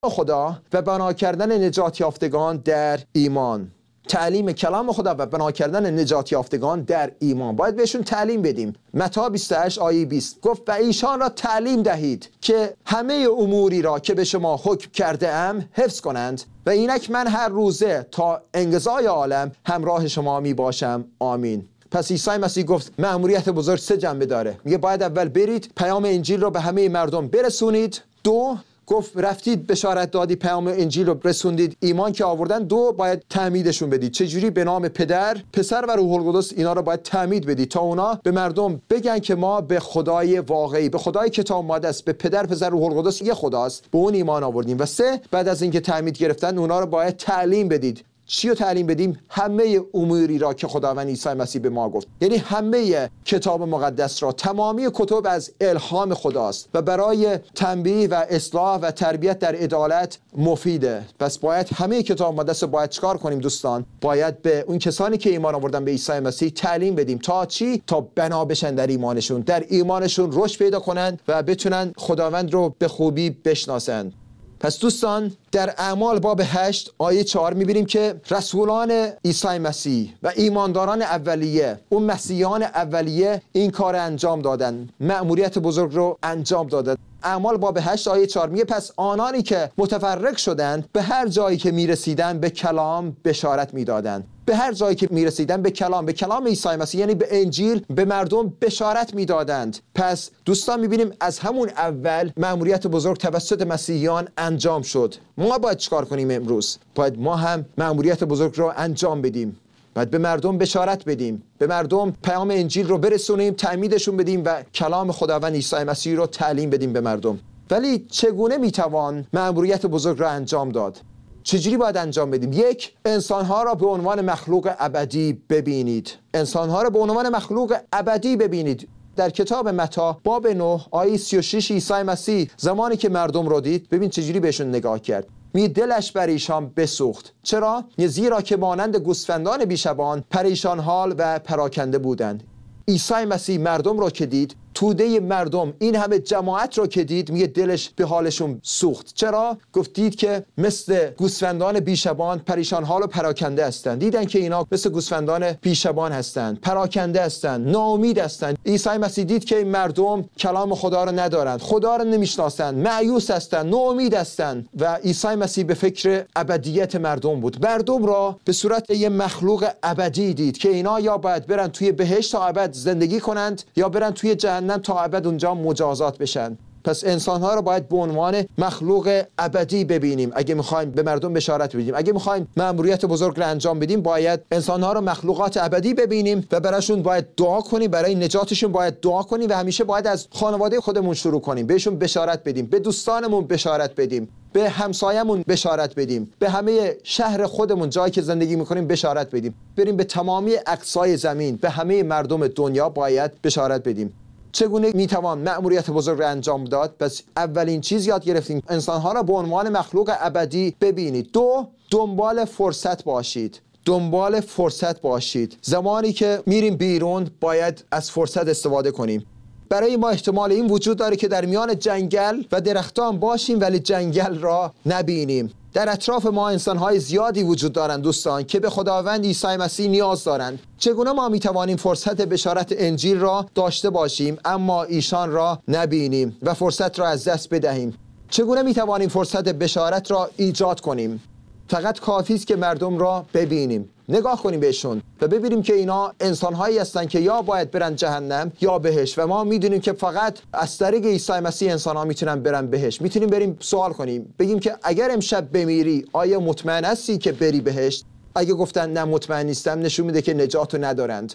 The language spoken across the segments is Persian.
خدا و بنا کردن نجات یافتگان در ایمان. تعلیم کلام خدا و بنا کردن نجات یافتگان در ایمان باید بهشون تعلیم بدیم. متی 28 آیه 20 گفت و ایشان را تعلیم دهید که همه اموری را که به شما حکم کرده ام حفظ کنند و اینک من هر روزه تا انقضای عالم همراه شما می باشم. آمین. پس عیسی مسیح گفت مأموریت بزرگ 3 جنبه داره. میگه باید اول برید پیام انجیل رو به همه مردم برسونید. 2 گفت رفتید بشارت دادی پیام انجیل رو رسوندید، ایمان که آوردن. 2 باید تعمیدشون بدید. چجوری؟ به نام پدر، پسر و روح القدس اینا رو باید تعمید بدید تا اونا به مردم بگن که ما به خدای واقعی، به خدای کتاب مقدس است، به پدر، پسر، روح القدس یه خداست، به اون ایمان آوردیم. و 3 بعد از اینکه تعمید گرفتن اونا رو باید تعلیم بدید. چی رو تعلیم بدیم؟ همه اموری را که خداوند عیسی مسیح به ما گفت. یعنی همه کتاب مقدس را. تمامی کتب از الهام خداست و برای تنبیه و اصلاح و تربیت در عدالت مفیده. پس باید همه کتاب مقدس رو باید چیکار کنیم دوستان؟ باید به اون کسانی که ایمان آوردن به عیسی مسیح تعلیم بدیم. تا چی؟ تا بنا بشن در ایمانشون، در ایمانشون رشد پیدا کنند و بتونن خداوند رو به خوبی بشناسند. پس دوستان در اعمال باب 8 آیه 4 میبینیم که رسولان عیسی مسیح و ایمانداران اولیه، اون مسیحیان اولیه این کار انجام دادن، مأموریت بزرگ رو انجام دادن. اعمال باب 8 آیه 4 میگه پس آنانی که متفرق شدند به هر جایی که میرسیدن به کلام بشارت میدادند. به هر جایی که میرسیدن به کلام عیسی مسیح، یعنی به انجیل، به مردم بشارت میدادند. پس دوستان میبینیم از همون اول مأموریت بزرگ توسط مسیحیان انجام شد. ما باید چیکار کنیم امروز؟ باید ما هم مأموریت بزرگ رو انجام بدیم. باید به مردم بشارت بدیم، به مردم پیام انجیل رو برسونیم، تعمیدشون بدیم و کلام خداوند عیسی مسیح رو تعلیم بدیم به مردم. ولی چگونه میتوان مأموریت بزرگ رو انجام داد؟ چجوری باید انجام بدیم؟ 1. انسانها را به عنوان مخلوق ابدی ببینید. انسانها را به عنوان مخلوق ابدی ببینید. در کتاب متی باب 9 آیه 36 عیسی مسیح زمانی که مردم رو دید، ببین چجوری بهشون نگاه کرد. می دلش بر ایشان بسوخت. چرا؟ زیرا که مانند گوسفندان بیشبان پریشان حال و پراکنده بودند. عیسی مسیح مردم رو که دید، توده مردم، این همه جماعت رو که دید، میگه دلش به حالشون سوخت. چرا؟ گفت دید که مثل گوسفندان بیشبان پریشان حال و پراکنده هستند. دیدن که اینا مثل گوسفندان بیشبان هستند، پراکنده هستند، ناامید هستند. عیسی مسیح دید که این مردم کلام خدا رو ندارند، خدا رو نمیشناسند، مایوس هستند، ناامید هستند. و عیسی مسیح به فکر ابدیت مردم بود. مردم را به صورت یه مخلوق ابدی دید که اینا یا باید برن توی بهشت تا ابد زندگی کنند یا برن توی جهنم تا ابد اونجا مجازات بشن. پس انسان‌ها رو باید به عنوان مخلوق ابدی ببینیم. اگه می‌خوایم به مردم بشارت بدیم، اگه می‌خوایم مأموریت بزرگ رو انجام بدیم، باید انسان‌ها رو مخلوقات ابدی ببینیم و براشون باید دعا کنیم، برای نجاتشون باید دعا کنیم و همیشه باید از خانواده خودمون شروع کنیم، بهشون بشارت بدیم، به دوستانمون بشارت بدیم، به همسایه‌مون بشارت بدیم، به همه شهر خودمون، جایی که زندگی می‌کنیم بشارت بدیم. بریم به تمامی اقصای زمین، به همه مردم دنیا باید بشارت بدیم. چگونه میتوان مأموریت بزرگ را انجام داد؟ پس اولین چیز یاد گرفتیم انسانها را به عنوان مخلوق ابدی ببینید. 2. دنبال فرصت باشید. دنبال فرصت باشید. زمانی که میریم بیرون باید از فرصت استفاده کنیم. برای ما احتمال این وجود داره که در میان جنگل و درختان باشیم ولی جنگل را نبینیم. در اطراف ما انسان‌های زیادی وجود دارند دوستان که به خداوند عیسی مسیح نیاز دارند. چگونه ما می‌توانیم فرصت بشارت انجیل را داشته باشیم اما ایشان را نبینیم و فرصت را از دست بدهیم؟ چگونه می‌توانیم فرصت بشارت را ایجاد کنیم؟ فقط کافی است که مردم را ببینیم، نگاه کنیم بهشون و ببینیم که اینا انسان‌هایی هستن که یا باید برن جهنم یا بهشت و ما میدونیم که فقط از طریق عیسی مسیح انسان‌ها میتونن برن بهشت. میتونیم بریم سوال کنیم، بگیم که اگر امشب بمیری آیا مطمئن هستی که بری بهشت؟ اگه گفتن نه مطمئن نیستم، نشون میده که نجاتو ندارند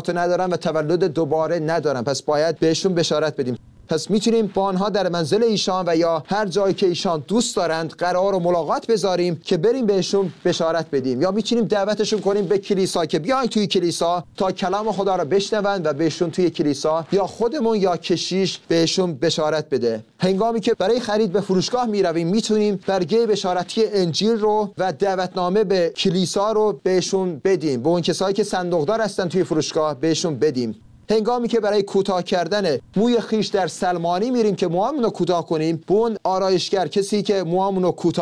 و تولد دوباره ندارن. پس باید بهشون بشارت بدیم. پس میتونیم با آنها در منزل ایشان و یا هر جایی که ایشان دوست دارند قرار و ملاقات بذاریم که بریم بهشون بشارت بدیم، یا میتونیم دعوتشون کنیم به کلیسا که بیاین توی کلیسا تا کلام خدا را بشنوند و بهشون توی کلیسا یا خودمون یا کشیش بهشون بشارت بده. هنگامی که برای خرید به فروشگاه میرویم میتونیم برگه بشارتی انجیل رو و دعوتنامه به کلیسا رو بهشون بدیم، به اون کسایی که صندوقدار هستن توی فروشگاه بهشون بدیم. هنگامی که برای کوتاه کردن موی خیش در سلمانی میریم که موامونو کوتاه کنیم، به اون آرایشگر، کسی که موامونو کوتاه